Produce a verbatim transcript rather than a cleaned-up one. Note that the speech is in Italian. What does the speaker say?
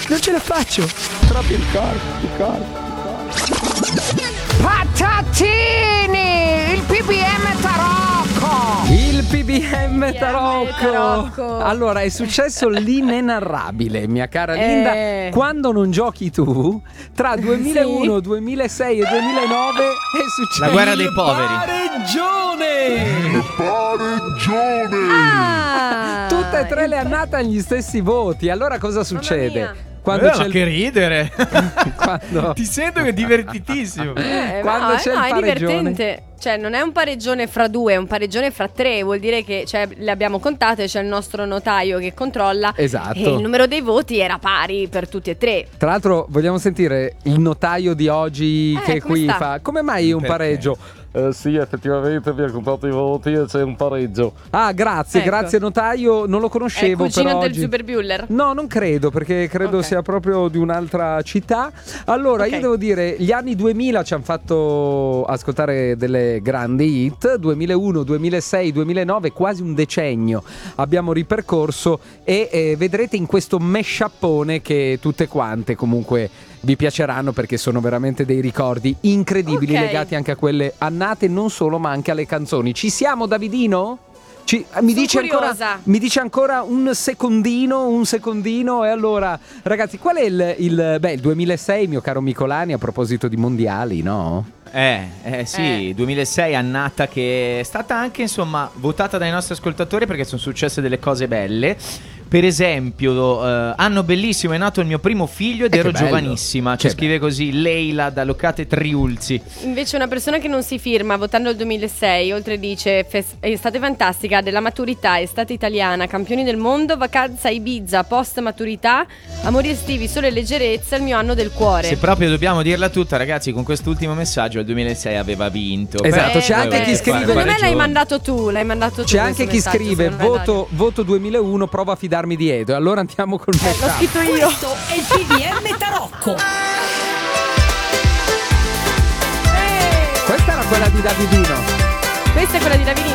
Non ce la faccio. Troppo il corpo, il corpo. Patatini! Il P B M Tarocco! Il P B M Tarocco. Tarocco. Allora, è successo l'inenarrabile, mia cara Linda. Eh. Quando non giochi tu, tra duemilauno, Sì. duemilasei e duemilanove è successo La guerra dei poveri. Pareggione! Ah, Tutte e tre le il- annate agli stessi voti. Allora cosa succede? mia. Quando Eh, c'è ma il... che ridere. quando... Ti sento che è divertitissimo. Eh, Quando no, c'è eh, il no, è pareggione. divertente. Cioè, non è un pareggione fra due, è un pareggione fra tre. Vuol dire che, cioè, le abbiamo contate, c'è il nostro notaio che controlla. Esatto. E il numero dei voti era pari per tutti e tre. Tra l'altro vogliamo sentire il notaio di oggi Eh, che come qui sta? fa. Come mai un Perché? pareggio? Eh, sì, effettivamente vi ha contato i voti e c'è un pareggio. Ah, grazie, Ecco. grazie notaio. Non lo È il conoscevo cugino però del oggi. Super Bueller. No, non credo, perché credo Ok. sia proprio di un'altra città. Allora, Ok. io devo dire, gli anni duemila ci hanno fatto ascoltare delle grandi hit. duemilauno, duemilasei, duemilanove, quasi un decennio abbiamo ripercorso. E eh, vedrete in questo mashuppone che tutte quante comunque vi piaceranno, perché sono veramente dei ricordi incredibili, Ok. legati anche a quelle annate, non solo, ma anche alle canzoni. Ci siamo, Davidino? Ci- mi, Sono dice ancora, curiosa. mi dice ancora un secondino, un secondino. E allora, ragazzi, qual è il, il beh, il duemilasei, mio caro Micolani, a proposito di mondiali, no? Eh, eh sì, Eh. duemilasei, annata che è stata anche, insomma, votata dai nostri ascoltatori perché sono successe delle cose belle. Per esempio, eh, anno bellissimo, è nato il mio primo figlio ed Eh, ero che bello. giovanissima. Ci Che scrive così Leila da Locate Triulzi. Invece una persona che non si firma votando il duemilasei, oltre dice fes- estate fantastica, della maturità, estate italiana, campioni del mondo, vacanza a Ibiza, post maturità, amori estivi, sole e leggerezza, il mio anno del cuore. Se proprio dobbiamo dirla tutta, ragazzi, con quest'ultimo messaggio il duemilasei aveva vinto. Esatto, Eh, c'è anche vabbè, chi scrive- Secondo me l'hai ragione. mandato tu, l'hai mandato tu. C'è questo anche chi messaggio, scrive secondo me, voto, voto duemilauno, prova a fidarmi di Edo. E allora andiamo col Dario. L'ho messaggio. scritto io. Questo è il P B M Tarocco. Questa era quella di Davidino. Questa è quella di Davidino.